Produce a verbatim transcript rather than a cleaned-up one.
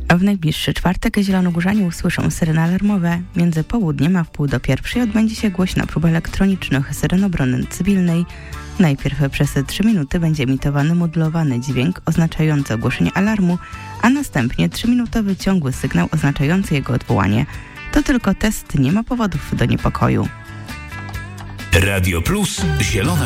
A w najbliższy czwartek zielonogórzanie usłyszą syreny alarmowe. Między południem a w pół do pierwszej odbędzie się głośna próba elektronicznych syren obrony cywilnej. Najpierw przez trzy minuty będzie emitowany modulowany dźwięk oznaczający ogłoszenie alarmu, a następnie trzyminutowy ciągły sygnał oznaczający jego odwołanie. To tylko test, nie ma powodów do niepokoju. Radio Plus Zielona